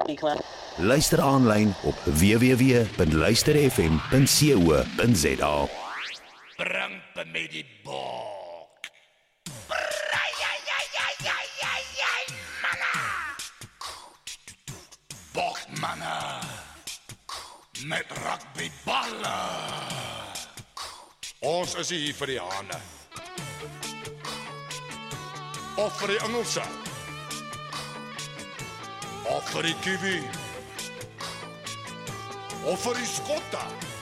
Luister aanlyn op www.luisterfm.co.za. Bring met die bok. Manna. Bok manna. Met rugbyballe. Ons is hier vir die hane. Of vir die Engelse. Of vir die Kiwi. Of vir die Skotte.